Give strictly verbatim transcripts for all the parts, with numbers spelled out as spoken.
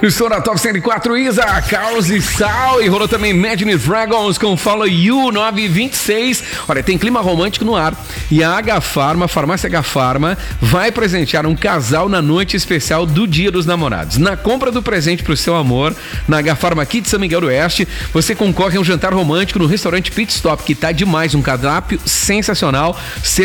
Estou na Top cento e quatro, Isa, Caos e Sal. E rolou também Imagine Dragons com Follow You nove vinte e seis. Olha, tem clima romântico no ar. E a H-Pharma, a farmácia H-Pharma, vai presentear um casal na noite especial do Dia dos Namorados. Na compra do presente pro seu amor, na H-Pharma aqui de São Miguel do Oeste, você concorre a um jantar romântico no restaurante Pit Stop, que tá demais, um cardápio sensacional,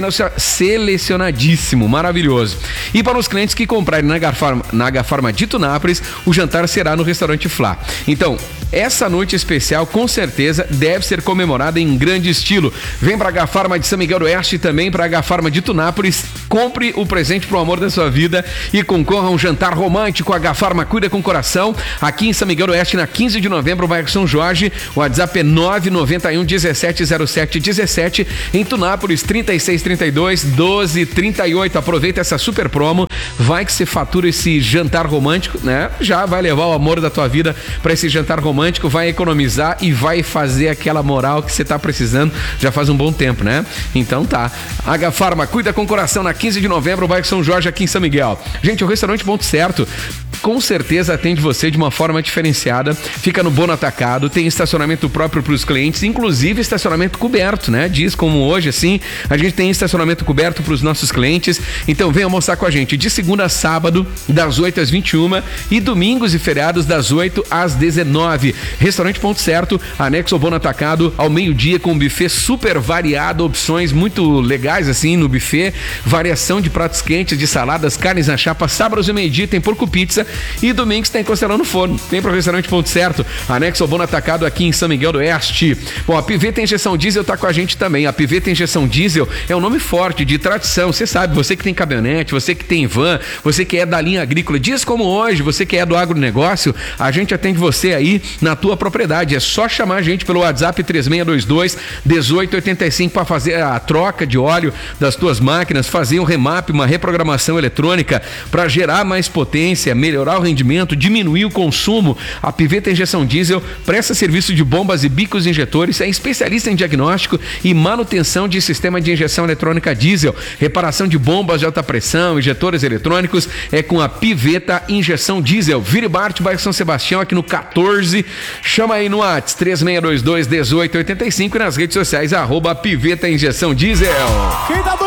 selecionadíssimo, maravilhoso. E para os clientes que comprarem na H-Pharma, na H-Pharma de Tunápolis, o jantar será no restaurante Flá. Então, essa noite especial com certeza deve ser comemorada em grande estilo. Vem para a H-Pharma de São Miguel do Oeste e também para a H-Pharma de Tunápolis. Compre o presente pro amor da sua vida e concorra a um jantar romântico. A H-Pharma cuida com coração. Aqui em São Miguel do Oeste, na quinze de novembro, bairro São Jorge. O WhatsApp é nove nove um, dezessete zero sete dezessete. Em Tunápolis, trinta e seis, trinta e dois, doze, trinta e oito. Aproveita essa super promo. Vai que você fatura esse jantar romântico, né? Já vai levar o amor da tua vida para esse jantar romântico, vai economizar e vai fazer aquela moral que você tá precisando já faz um bom tempo, né? Então tá. H-Pharma cuida com coração na quinze de novembro, bairro São Jorge, aqui em São Miguel. Gente, o restaurante Ponto Certo com certeza atende você de uma forma diferenciada, fica no Bono Atacado, tem estacionamento próprio para os clientes, inclusive estacionamento coberto, né? Diz como hoje, assim, a gente tem estacionamento coberto para os nossos clientes, então venha almoçar com a gente de segunda a sábado, das oito às vinte e uma e domingos e feriados das oito às dezenove. Restaurante Ponto Certo, anexo ao Bono Atacado, ao meio-dia com um buffet super variado, opções muito legais assim no buffet, variação de pratos quentes, de saladas, carnes na chapa. Sábados e meio-dia tem porco pizza e domingos tem costelão no forno. Vem para o Restaurante Ponto Certo, anexo ao Bono Atacado aqui em São Miguel do Oeste. Bom, a Piveta Injeção Diesel tá com a gente também. A Piveta Injeção Diesel é um nome forte, de tradição. Você sabe, você que tem caminhonete, você que tem van, você que é da linha agrícola, dias como hoje, você que é do agronegócio, a gente atende você aí na tua propriedade. É só chamar a gente pelo WhatsApp três seis dois dois, um oito oito cinco para fazer a troca de óleo das tuas máquinas, fazer um remap, uma reprogramação eletrônica para gerar mais potência, melhorar o rendimento, diminuir o consumo. A Piveta Injeção Diesel presta serviço de bombas e bicos injetores, é especialista em diagnóstico e manutenção de sistema de injeção eletrônica diesel, reparação de bombas de alta pressão, injetores eletrônicos, é com a Piveta Injeção Diesel. Viribarte, bairro São Sebastião, aqui no quatorze. Chama aí no WhatsApp três seis dois dois, um oito oito cinco e nas redes sociais, arroba Piveta Injeção Diesel.